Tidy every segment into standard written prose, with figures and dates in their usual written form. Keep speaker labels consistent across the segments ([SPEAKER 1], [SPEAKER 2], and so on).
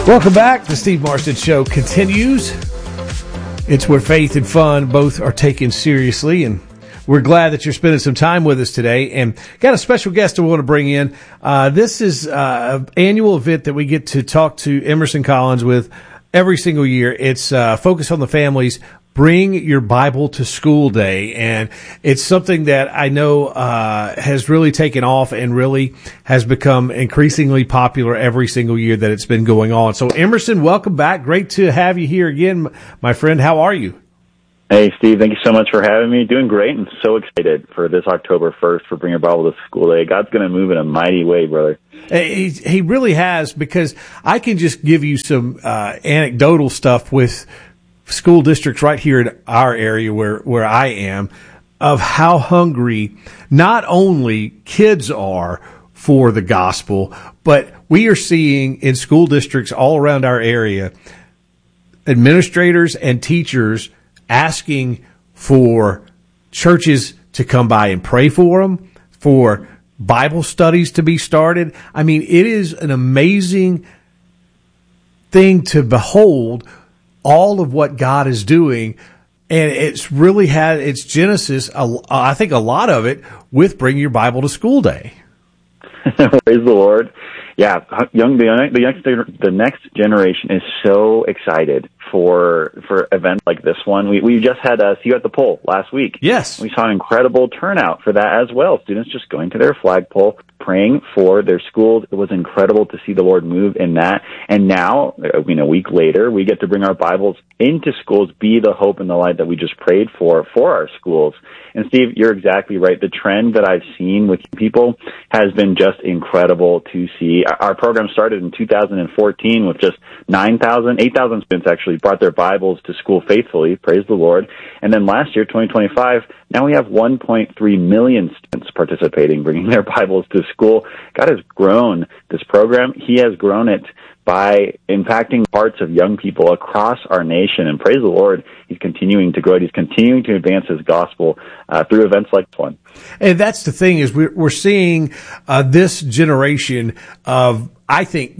[SPEAKER 1] Welcome back. The Steve Marston Show continues. It's where faith and fun both are taken seriously, and we're glad that you're spending some time with us today. And got a special guest I want to bring in. This is an annual event that we get to talk to Emerson Collins with every single year. It's Focus on the Families, Bring Your Bible to School Day. And it's something that I know has really taken off and really has become increasingly popular every single year that it's been going on. So, Emerson, welcome back. Great to have you here again, my friend. How are you?
[SPEAKER 2] Hey, Steve, thank you so much for having me. Doing great and so excited for this October 1st for Bring Your Bible to School Day. God's going to move in a mighty way, brother.
[SPEAKER 1] He really has, because I can just give you some anecdotal stuff with school districts right here in our area where I am, of how hungry not only kids are for the gospel, but we are seeing in school districts all around our area, administrators and teachers asking for churches to come by and pray for them, for Bible studies to be started. I mean, it is an amazing thing to behold all of what God is doing. And it's really had its genesis, I think a lot of it, with Bring Your Bible to School Day.
[SPEAKER 2] Praise the Lord. Yeah, the next generation is so excited for events like this one. We just had See You at the Pole last week.
[SPEAKER 1] Yes.
[SPEAKER 2] We saw an incredible turnout for that as well. Students just going to their flagpole, praying for their schools. It was incredible to see the Lord move in that. And now, a week later, we get to bring our Bibles into schools, be the hope and the light that we just prayed for our schools. And Steve, you're exactly right. The trend that I've seen with people has been just incredible to see. Our program started in 2014 with just 8,000 students actually brought their Bibles to school faithfully. Praise the Lord. And then last year, 2025, now we have 1.3 million students participating, bringing their Bibles to school. God has grown this program. He has grown it by impacting hearts of young people across our nation. And praise the Lord, He's continuing to grow it. He's continuing to advance His gospel through events like this one.
[SPEAKER 1] And that's the thing, is we're seeing this generation of, I think,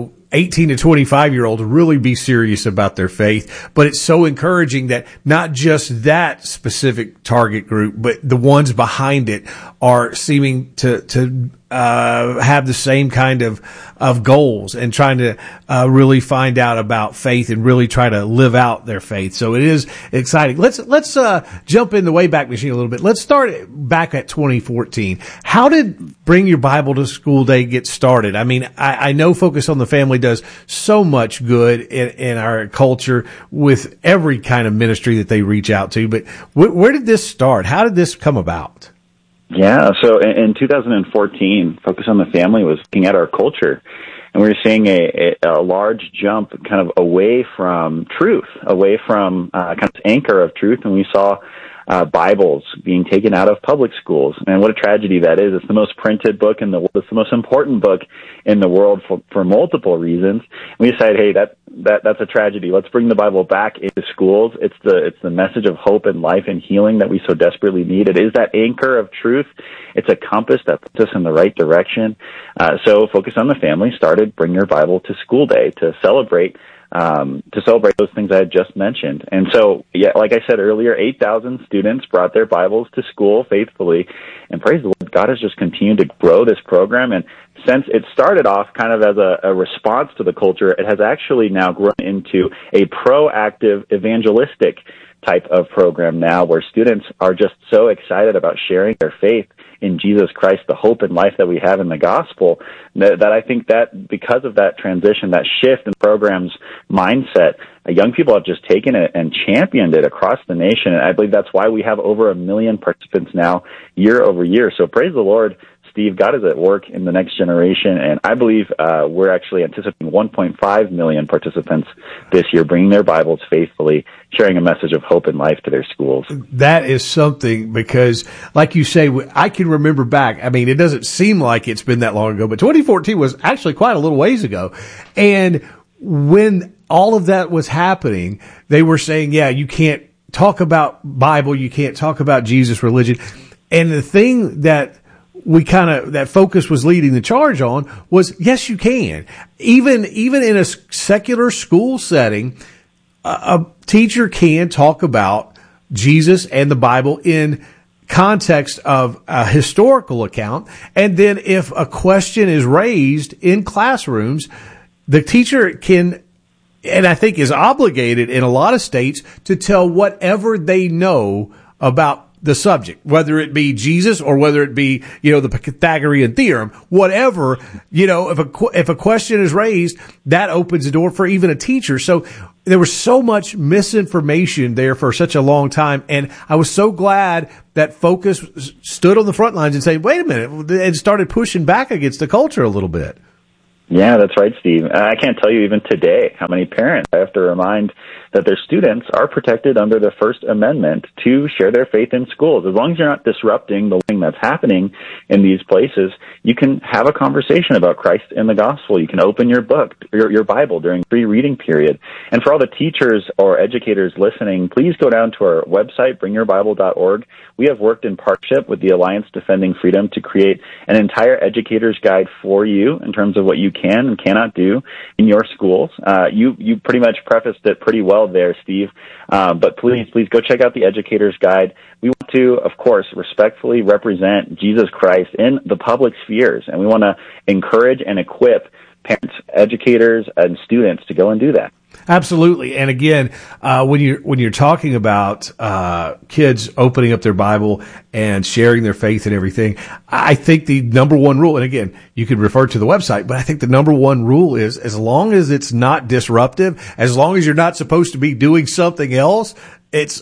[SPEAKER 1] 18 to 25-year-olds really be serious about their faith. But it's so encouraging that not just that specific target group, but the ones behind it are seeming to have the same kind of goals and trying to really find out about faith and really try to live out their faith. So it is exciting. Let's jump in the Wayback Machine a little bit. Let's start back at 2014. How did Bring Your Bible to School Day get started? I mean, I know Focus on the Family does so much good in our culture with every kind of ministry that they reach out to, but where did this start? How did this come about?
[SPEAKER 2] Yeah, so in 2014, Focus on the Family was looking at our culture, and we were seeing a large jump kind of away from truth, away from kind of anchor of truth, and we saw Bibles being taken out of public schools. And what a tragedy that is. It's the most printed book in the world. It's the most important book in the world for multiple reasons. And we decided, hey, that's a tragedy. Let's bring the Bible back into schools. It's the message of hope and life and healing that we so desperately need. It is that anchor of truth. It's a compass that puts us in the right direction. So Focus on the Family started Bring Your Bible to School Day to celebrate those things I had just mentioned. And so, yeah, like I said earlier, 8,000 students brought their Bibles to school faithfully. And praise the Lord, God has just continued to grow this program. And since it started off kind of as a response to the culture, it has actually now grown into a proactive evangelistic type of program now, where students are just so excited about sharing their faith in Jesus Christ, the hope and life that we have in the gospel, that I think that because of that transition, that shift in the program's mindset, young people have just taken it and championed it across the nation. And I believe that's why we have over 1 million participants now year over year. So praise the Lord, Steve, God is at work in the next generation, and I believe we're actually anticipating 1.5 million participants this year, bringing their Bibles faithfully, sharing a message of hope and life to their schools.
[SPEAKER 1] That is something, because, like you say, I can remember back. I mean, it doesn't seem like it's been that long ago, but 2014 was actually quite a little ways ago. And when all of that was happening, they were saying, yeah, you can't talk about Bible, you can't talk about Jesus, religion. And the thing that that focus was leading the charge on was, yes, you can. Even in a secular school setting, a teacher can talk about Jesus and the Bible in context of a historical account. And then if a question is raised in classrooms, the teacher can, and I think is obligated in a lot of states, to tell whatever they know about the subject, whether it be Jesus or whether it be, the Pythagorean theorem, whatever, if a question is raised, that opens the door for even a teacher. So there was so much misinformation there for such a long time. And I was so glad that Focus stood on the front lines and said, wait a minute, and started pushing back against the culture a little bit.
[SPEAKER 2] Yeah, that's right, Steve. I can't tell you even today how many parents I have to remind that their students are protected under the First Amendment to share their faith in schools. As long as you're not disrupting the learning that's happening in these places, you can have a conversation about Christ and the gospel. You can open your book, your Bible during free reading period. And for all the teachers or educators listening, please go down to our website, bringyourbible.org. We have worked in partnership with the Alliance Defending Freedom to create an entire educator's guide for you in terms of what you can and cannot do in your schools. You pretty much prefaced it pretty well there, Steve. But please go check out the Educator's Guide. We want to, of course, respectfully represent Jesus Christ in the public spheres, and we want to encourage and equip parents, educators, and students to go and do that.
[SPEAKER 1] Absolutely. And again, when you're talking about kids opening up their Bible and sharing their faith and everything, I think the number one rule, and again, you could refer to the website, but I think the number one rule is, as long as it's not disruptive, as long as you're not supposed to be doing something else, it's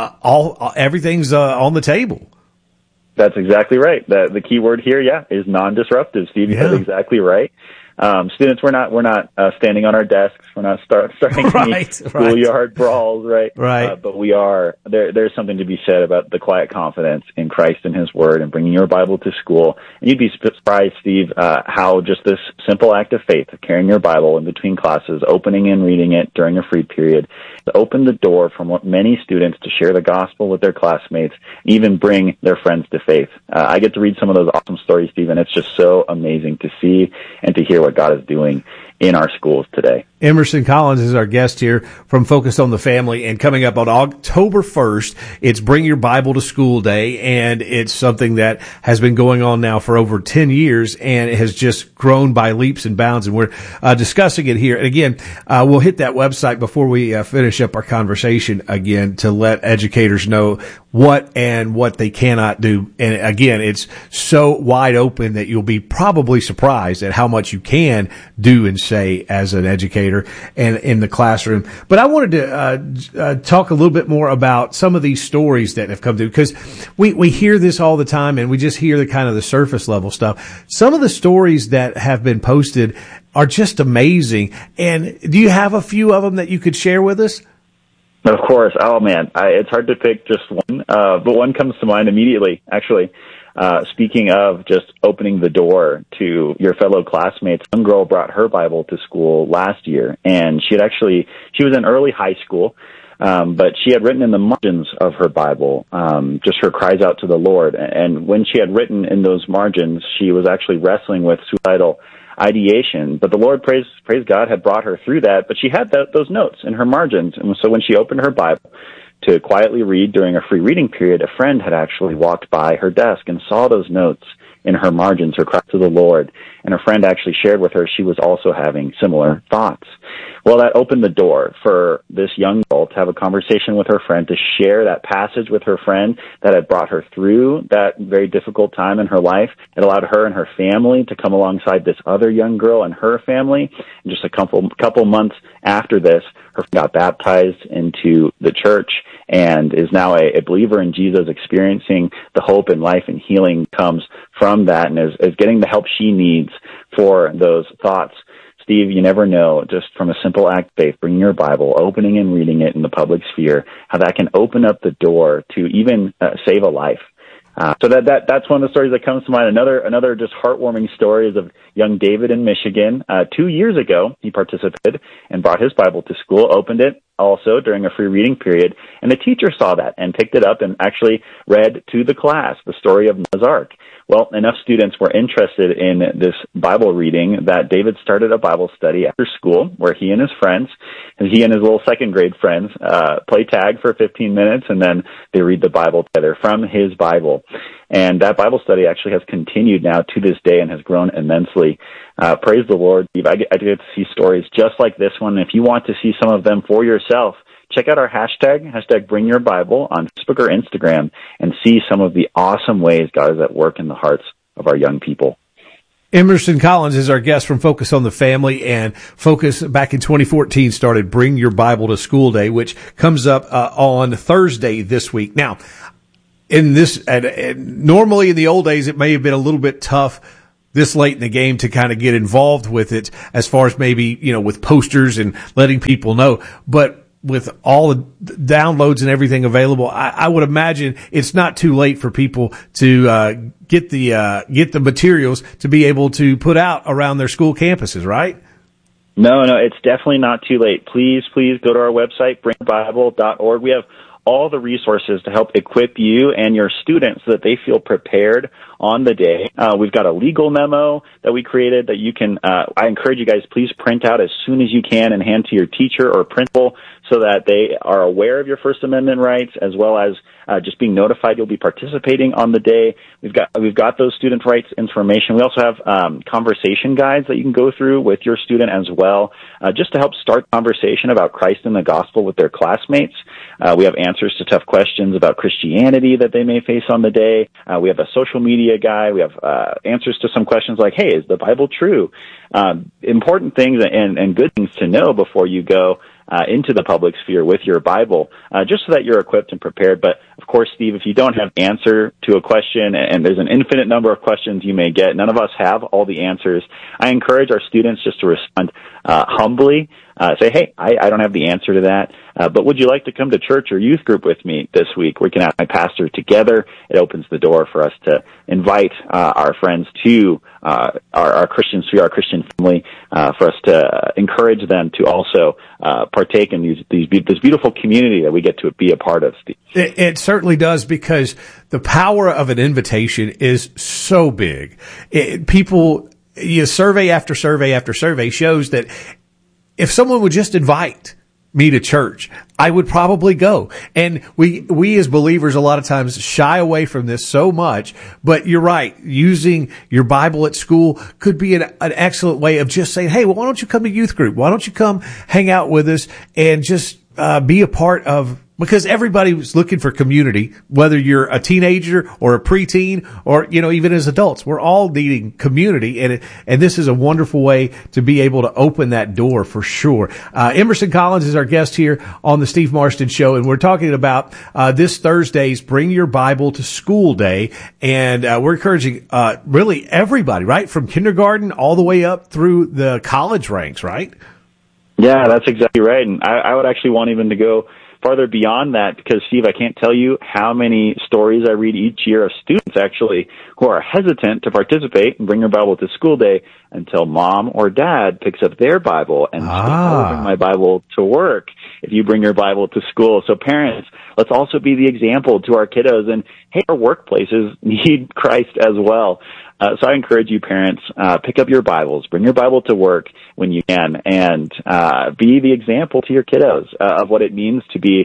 [SPEAKER 1] everything's on the table.
[SPEAKER 2] That's exactly right. The key word here, is non-disruptive. Steve, you said exactly right. Students, we're not standing on our desks. We're not starting any schoolyard brawls, right?
[SPEAKER 1] Right.
[SPEAKER 2] But we are. There's something to be said about the quiet confidence in Christ and His Word, and bringing your Bible to school. And you'd be surprised, Steve, how just this simple act of faith, of carrying your Bible in between classes, opening and reading it during a free period, to open the door for many students to share the gospel with their classmates, even bring their friends to faith. I get to read some of those awesome stories, Steve, and it's just so amazing to see and to hear what God is doing in our schools today.
[SPEAKER 1] Emerson Collins is our guest here from Focus on the Family, and coming up on October 1st, it's Bring Your Bible to School Day, and it's something that has been going on now for over 10 years, and it has just grown by leaps and bounds, and we're discussing it here. And again, we'll hit that website before we finish up our conversation again to let educators know what they cannot do. And again, it's so wide open that you'll be probably surprised at how much you can do and say as an educator and in the classroom. But I wanted to talk a little bit more about some of these stories that have come through, because we hear this all the time, and we just hear the surface level stuff. Some of the stories that have been posted are just amazing. And do you have a few of them that you could share with us?
[SPEAKER 2] Of course. Oh, man. It's hard to pick just one, but one comes to mind immediately, actually. Speaking of just opening the door to your fellow classmates, one girl brought her Bible to school last year, and she was in early high school, but she had written in the margins of her Bible just her cries out to the Lord. And when she had written in those margins, she was actually wrestling with suicidal ideation, but the Lord, praise God, had brought her through that. But she had those notes in her margins, and so when she opened her Bible to quietly read during a free reading period, a friend had actually walked by her desk and saw those notes in her margins, her cry to the Lord, and her friend actually shared with her she was also having similar thoughts. Well, that opened the door for this young girl to have a conversation with her friend, to share that passage with her friend that had brought her through that very difficult time in her life. It allowed her and her family to come alongside this other young girl and her family. And just a couple months after this, her friend got baptized into the church and is now a believer in Jesus, experiencing the hope and life and healing comes from that, and is getting the help she needs for those thoughts. Steve, you never know, just from a simple act of faith, bringing your Bible, opening and reading it in the public sphere, how that can open up the door to even save a life. So that's one of the stories that comes to mind. Another just heartwarming story is of young David in Michigan. 2 years ago, he participated and brought his Bible to school, opened it also during a free reading period, and the teacher saw that and picked it up and actually read to the class the story of Noah's Ark. Well, enough students were interested in this Bible reading that David started a Bible study after school where he and his friends, and he and his little second grade friends, play tag for 15 minutes, and then they read the Bible together from his Bible. And that Bible study actually has continued now to this day and has grown immensely. Praise the Lord. I get to see stories just like this one. If you want to see some of them for yourself, check out our hashtag Bring Your Bible on Facebook or Instagram and see some of the awesome ways God is at work in the hearts of our young people.
[SPEAKER 1] Emerson Collins is our guest from Focus on the Family, and Focus back in 2014 started Bring Your Bible to School Day, which comes up on Thursday this week. Now, in this, normally in the old days, it may have been a little bit tough this late in the game to kind of get involved with it as far as maybe, with posters and letting people know. But with all the downloads and everything available, I would imagine it's not too late for people to get the materials to be able to put out around their school campuses, right?
[SPEAKER 2] No, it's definitely not too late. Please go to our website, bringbible.org. We have all the resources to help equip you and your students so that they feel prepared on the day. We've got a legal memo that we created that you can, I encourage you guys, please print out as soon as you can and hand to your teacher or principal so that they are aware of your First Amendment rights, as well as just being notified you'll be participating on the day. We've got those student rights information. We also have conversation guides that you can go through with your student as well, just to help start conversation about Christ and the gospel with their classmates. We have answers to tough questions about Christianity that they may face on the day. We have a social media guide. We have answers to some questions like, hey, is the Bible true? Important things and good things to know before you go into the public sphere with your Bible, just so that you're equipped and prepared. But, of course, Steve, if you don't have an answer to a question, and there's an infinite number of questions you may get, none of us have all the answers, I encourage our students just to respond humbly. Say, hey, I don't have the answer to that, but would you like to come to church or youth group with me this week? We can ask my pastor together. It opens the door for us to invite our friends to our Christians, to our Christian family, for us to encourage them to also partake in this beautiful community that we get to be a part of, Steve.
[SPEAKER 1] It certainly does, because the power of an invitation is so big. Survey after survey after survey shows that if someone would just invite me to church, I would probably go. And we as believers a lot of times shy away from this so much, but you're right. Using your Bible at school could be an excellent way of just saying, hey, well, why don't you come to youth group? Why don't you come hang out with us and just be a part of, because everybody's looking for community, whether you're a teenager or a preteen or, even as adults, we're all needing community. And this is a wonderful way to be able to open that door for sure. Emerson Collins is our guest here on the Steve Marston Show. And we're talking about, this Thursday's Bring Your Bible to School Day. And, we're encouraging, really everybody, right? From kindergarten all the way up through the college ranks, right?
[SPEAKER 2] Yeah, that's exactly right. And I would actually want even to go farther beyond that, because, Steve, I can't tell you how many stories I read each year of students actually who are hesitant to participate and Bring Your Bible to School Day until mom or dad picks up their Bible and I will bring my Bible to work if you bring your Bible to school. So parents, let's also be the example to our kiddos. And hey, our workplaces need Christ as well. So I encourage you, parents, pick up your Bibles, bring your Bible to work when you can, and be the example to your kiddos of what it means to be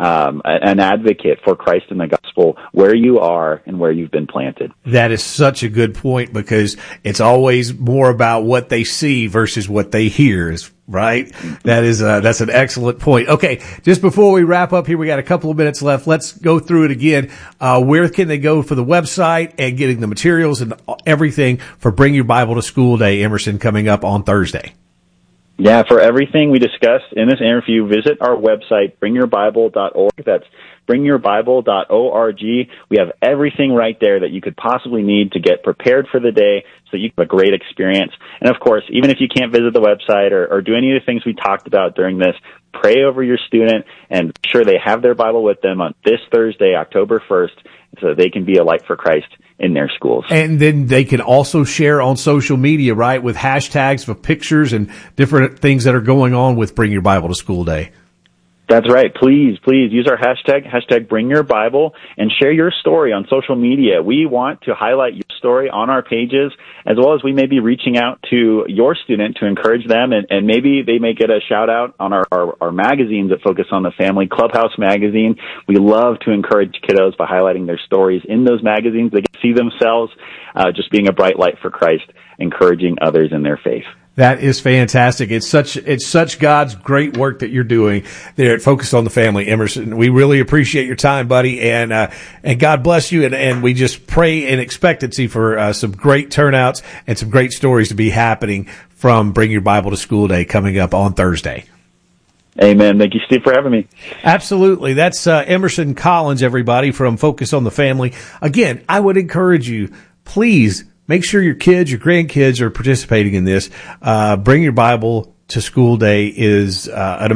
[SPEAKER 2] an advocate for Christ and the gospel where you are and where you've been planted.
[SPEAKER 1] That is such a good point, because it's always more about what they see versus what they hear, right? That's an excellent point. Okay, just before we wrap up here, we got a couple of minutes left. Let's go through it again. Where can they go for the website and getting the materials and everything for Bring Your Bible to School Day, Emerson, coming up on Thursday?
[SPEAKER 2] Yeah, for everything we discussed in this interview, visit our website, bringyourbible.org. That's bringyourbible.org. We have everything right there that you could possibly need to get prepared for the day so you have a great experience. And of course, even if you can't visit the website or do any of the things we talked about during this, pray over your student and make sure they have their Bible with them on this Thursday, October 1st, so that they can be a light for Christ in their schools.
[SPEAKER 1] And then they can also share on social media, right, with hashtags for pictures and different things that are going on with Bring Your Bible to School Day.
[SPEAKER 2] That's right. Please use our hashtag Bring Your Bible, and share your story on social media. We want to highlight your story on our pages, as well as we may be reaching out to your student to encourage them, and maybe they may get a shout out on our magazines that focus on the family. Clubhouse magazine. We love to encourage kiddos by highlighting their stories in those magazines. They can see themselves just being a bright light for Christ, encouraging others in their faith.
[SPEAKER 1] That is fantastic. It's such God's great work that you're doing there at Focus on the Family, Emerson. We really appreciate your time, buddy, and God bless you. And we just pray in expectancy for some great turnouts and some great stories to be happening from Bring Your Bible to School Day coming up on Thursday.
[SPEAKER 2] Amen. Thank you, Steve, for having me.
[SPEAKER 1] Absolutely. That's Emerson Collins, everybody, from Focus on the Family. Again, I would encourage you, please, make sure your kids, your grandkids are participating in this. Bring Your Bible to School Day is an